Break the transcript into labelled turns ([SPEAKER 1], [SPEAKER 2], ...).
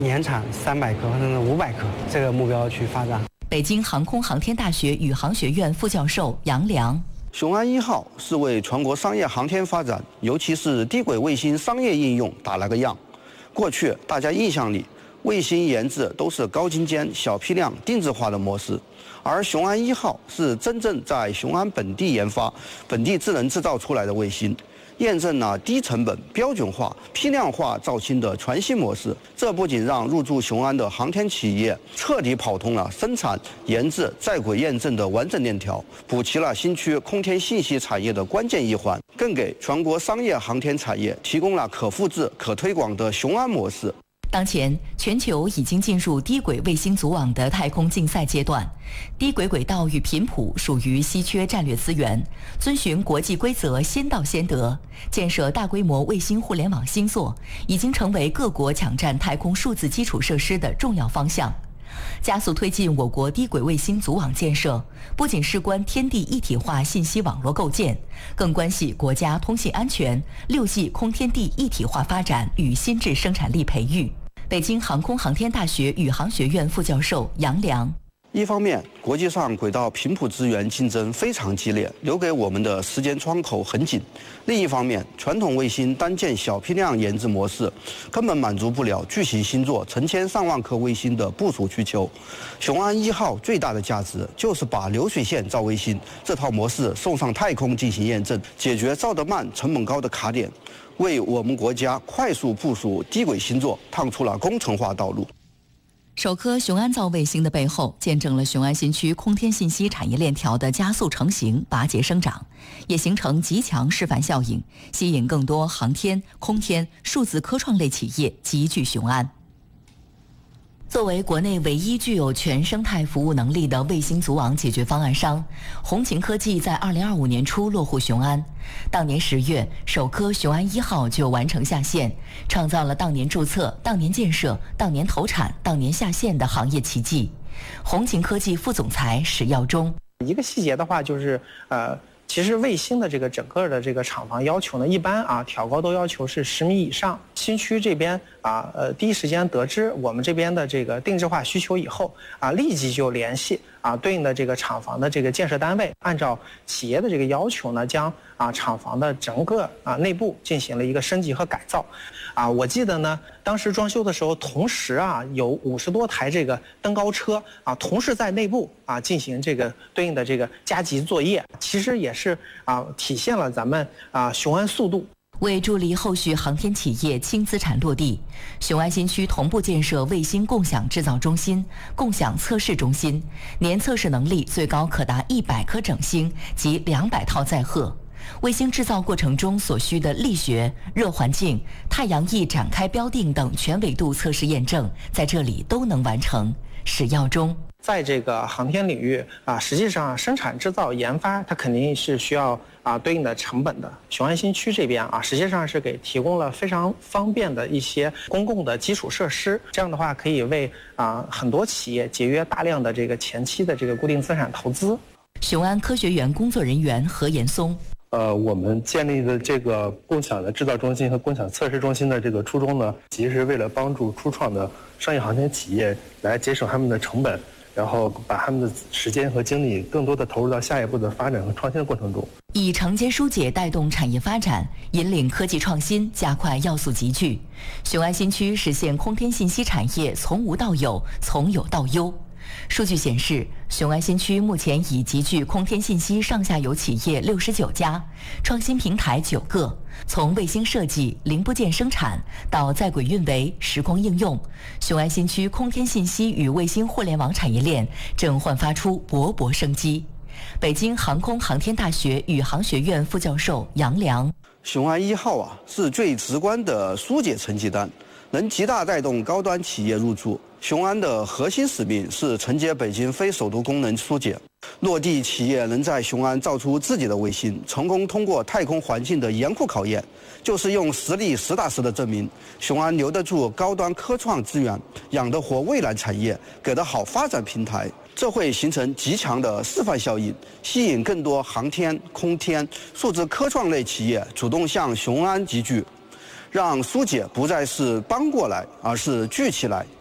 [SPEAKER 1] 年产300颗或者是500颗这个目标去发展。
[SPEAKER 2] 北京航空航天大学宇航学院副教授杨良。
[SPEAKER 3] 雄安1号是为全国商业航天发展，尤其是低轨卫星商业应用打了个样。过去大家印象里，卫星研制都是高精尖、小批量、定制化的模式，而雄安1号是真正在雄安本地研发、本地智能制造出来的卫星，验证了低成本、标准化、批量化造星的全新模式。这不仅让入驻雄安的航天企业彻底跑通了生产、研制、在轨验证的完整链条，补齐了新区空天信息产业的关键一环，更给全国商业航天产业提供了可复制、可推广的雄安模式。
[SPEAKER 2] 当前，全球已经进入低轨卫星组网的太空竞赛阶段，低轨轨道与频谱属于稀缺战略资源，遵循国际规则，先到先得。建设大规模卫星互联网星座，已经成为各国抢占太空数字基础设施的重要方向。加速推进我国低轨卫星组网建设，不仅事关天地一体化信息网络构建，更关系国家通信安全、6G 空天地一体化发展与新质生产力培育。北京航空航天大学宇航学院副教授杨良。
[SPEAKER 3] 一方面，国际上轨道频谱资源竞争非常激烈，留给我们的时间窗口很紧；另一方面，传统卫星单件小批量研制模式根本满足不了巨型星座成千上万颗卫星的部署需求。雄安1号最大的价值就是把流水线造卫星这套模式送上太空进行验证，解决造得慢、成本高的卡点，为我们国家快速部署低轨星座趟出了工程化道路。
[SPEAKER 2] 首颗雄安造卫星的背后，见证了雄安新区空天信息产业链条的加速成型、拔节生长，也形成极强示范效应，吸引更多航天、空天、数字科创类企业集聚雄安。作为国内唯一具有全生态服务能力的卫星组网解决方案商，红擎科技在2025年初落户雄安。当年10月，首颗雄安1号就完成下线，创造了当年注册、当年建设、当年投产、当年下线的行业奇迹。红擎科技副总裁史耀忠，
[SPEAKER 4] 一个细节的话就是其实卫星的这个整个的这个厂房要求呢，一般挑高都要求是10米以上。新区这边第一时间得知我们这边的这个定制化需求以后立即就联系对应的这个厂房的这个建设单位，按照企业的这个要求呢，将厂房的整个内部进行了一个升级和改造。我记得呢，当时装修的时候，同时有50多台这个登高车同时在内部进行这个对应的这个加急作业，其实也是体现了咱们雄安速度。
[SPEAKER 2] 为助力后续航天企业轻资产落地，雄安新区同步建设卫星共享制造中心、共享测试中心，年测试能力最高可达100颗整星及200套载荷。卫星制造过程中所需的力学、热环境、太阳翼展开标定等全纬度测试验证，在这里都能完成。史耀忠，
[SPEAKER 4] 在这个航天领域实际上生产制造研发它肯定是需要对应的成本的。雄安新区这边实际上是给提供了非常方便的一些公共的基础设施，这样的话可以为很多企业节约大量的这个前期的这个固定资产投资。
[SPEAKER 2] 雄安科学园工作人员何延松，
[SPEAKER 5] 我们建立的这个共享的制造中心和共享测试中心的这个初衷呢，其实是为了帮助初创的商业航天企业来节省他们的成本，然后把他们的时间和精力更多的投入到下一步的发展和创新的过程中，
[SPEAKER 2] 以承接疏解带动产业发展，引领科技创新，加快要素集聚。雄安新区实现空天信息产业从无到有，从有到优。数据显示，雄安新区目前已集聚空天信息上下游企业69家，创新平台9个。从卫星设计、零部件生产到在轨运维、时空应用，雄安新区空天信息与卫星互联网产业链正焕发出勃勃生机。北京航空航天大学宇航学院副教授杨良，
[SPEAKER 3] 雄安1号是最直观的疏解成绩单，能极大带动高端企业入驻。雄安的核心使命是承接北京非首都功能疏解，落地企业能在雄安造出自己的卫星，成功通过太空环境的严酷考验，就是用实力实打实的证明雄安留得住高端科创资源，养得活未来产业，给得好发展平台。这会形成极强的示范效应，吸引更多航天、空天、数字科创类企业主动向雄安集聚。 让疏解不再是搬过来，而是聚起来。